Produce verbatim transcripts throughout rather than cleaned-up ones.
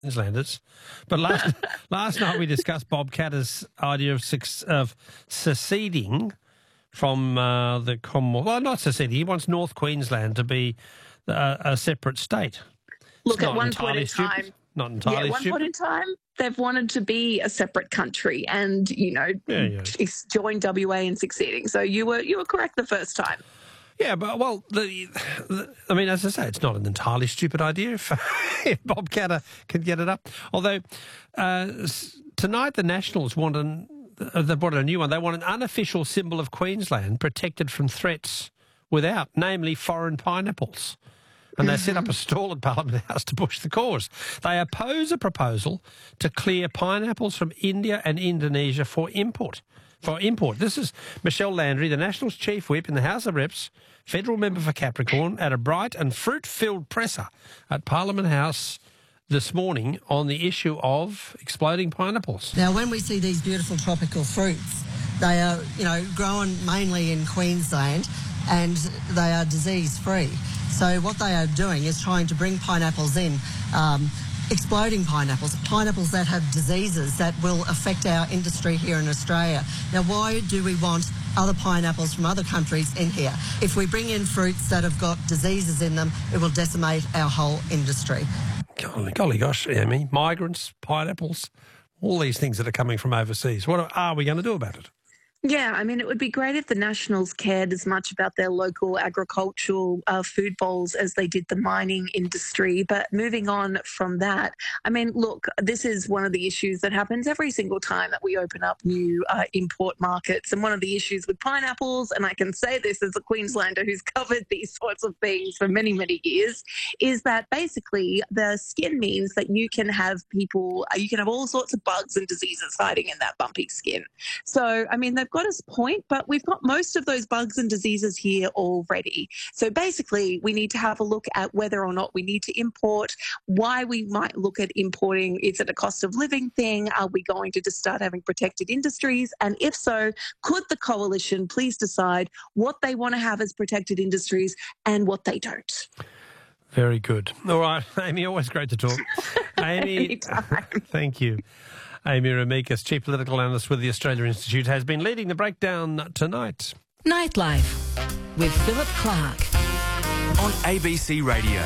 Queenslanders. But last last night we discussed Bob Katter's idea of, suc- of seceding from uh, the Commonwealth. Well, not seceding. He wants North Queensland to be a, a separate state. Look, It's at not one entirely point in stupid. time, Not entirely yeah, at one stupid. point in time, they've wanted to be a separate country and, you know, Yeah, yeah. join W A in succeeding. So you were you were correct the first time. Yeah, but, well, the, the, I mean, as I say, it's not an entirely stupid idea if, if Bob Katter can get it up. Although uh, s- tonight the Nationals want an, uh, they brought a new one. They want an unofficial symbol of Queensland protected from threats without, namely foreign pineapples. And they set up a stall at Parliament House to push the cause. They oppose a proposal to clear pineapples from India and Indonesia for import. For import. This is Michelle Landry, the Nationals chief whip in the House of Reps, federal member for Capricorn, at a bright and fruit-filled presser at Parliament House this morning on the issue of exploding pineapples. Now, when we see these beautiful tropical fruits, they are, you know, grown mainly in Queensland and they are disease-free. So what they are doing is trying to bring pineapples in, um, exploding pineapples, pineapples that have diseases that will affect our industry here in Australia. Now, why do we want other pineapples from other countries in here? If we bring in fruits that have got diseases in them, it will decimate our whole industry. Golly, golly gosh, Amy, migrants, pineapples, all these things that are coming from overseas. What are we going to do about it? Yeah, I mean, it would be great if the Nationals cared as much about their local agricultural uh, food bowls as they did the mining industry. But moving on from that, I mean, look, this is one of the issues that happens every single time that we open up new uh, import markets. And one of the issues with pineapples, and I can say this as a Queenslander who's covered these sorts of things for many, many years, is that basically the skin means that you can have people, you can have all sorts of bugs and diseases hiding in that bumpy skin. So, I mean, they've got us point, but we've got most of those bugs and diseases here already. So basically, we need to have a look at whether or not we need to import, why we might look at importing. Is it a cost of living thing? Are we going to just start having protected industries? And if so, could the coalition please decide what they want to have as protected industries and what they don't? Very good. All right, Amy, always great to talk. Amy, Anytime. thank you. Amy Ramikas, Chief Political Analyst with the Australia Institute, has been leading the breakdown tonight. Nightlife with Philip Clark on A B C Radio.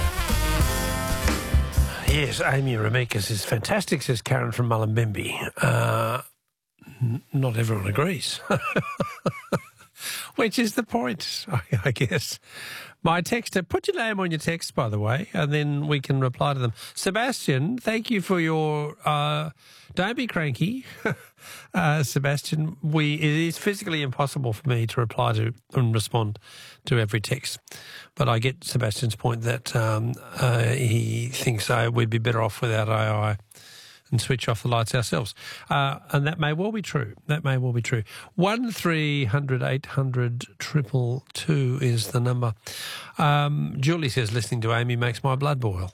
Yes, Amy Ramikas is fantastic, says Karen from Mullumbimby. Uh, n- not everyone agrees. Which is the point, I, I guess. My texter, put your name on your text, by the way, and then we can reply to them. Sebastian, thank you for your... Uh, don't be cranky, uh, Sebastian. We It is physically impossible for me to reply to and respond to every text. But I get Sebastian's point that um, uh, he thinks uh, we'd be better off without A I and switch off the lights ourselves. Uh, and that may well be true. That may well be true. one three hundred eight hundred two two two is the number. Um, Julie says, listening to Amy makes my blood boil.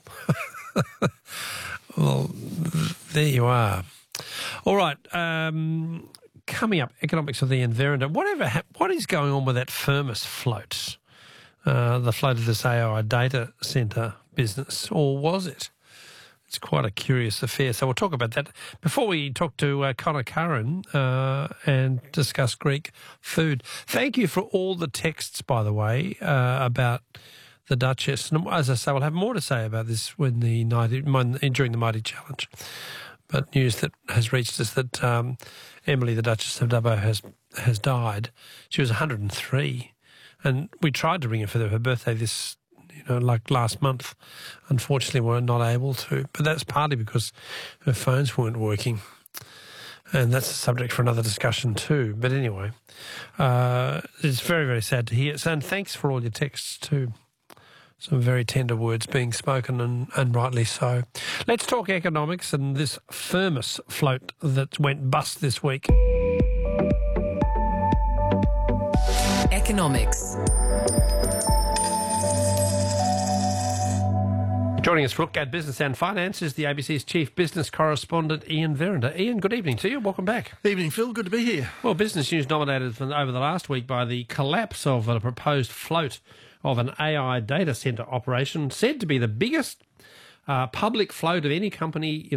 Well, there you are. All right. Um, coming up, economics of the Enverenda. Whatever, ha- what is going on with that Firmus float? Uh, the float of this A I data centre business, or was it? It's quite a curious affair. So we'll talk about that. Before we talk to uh, Connor Curran uh, and discuss Greek food. Thank you for all the texts, by the way, uh, about the Duchess. And as I say, we'll have more to say about this when the night, during the Mighty Challenge. But news that has reached us that um, Emily, the Duchess of Dubbo, has has died. She was one hundred and three. And we tried to ring her for her birthday this you know, like last month. Unfortunately, we were not able to. But that's partly because her phones weren't working. And that's a subject for another discussion too. But anyway, uh, it's very, very sad to hear. And thanks for all your texts too. Some very tender words being spoken, and, and rightly so. Let's talk economics and this Firmus float that went bust this week. Economics. Joining us for Look at Business and Finance is the A B C's Chief Business Correspondent, Ian Verender. Ian, good evening to you. Welcome back. Evening, Phil. Good to be here. Well, Business News dominated over the last week by the collapse of a proposed float of an A I data centre operation, said to be the biggest uh, public float of any company in